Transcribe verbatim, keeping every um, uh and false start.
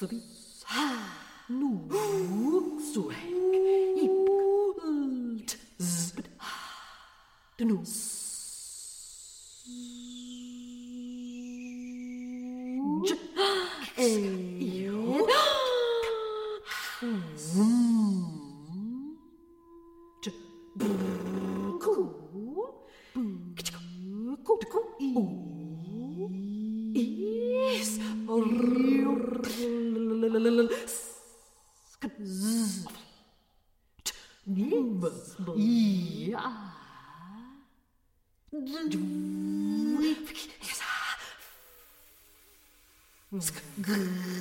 Nu, suek, ip, lt, zbd, dnu, j, ed, vum, j, ku, ku, ku, is, ja.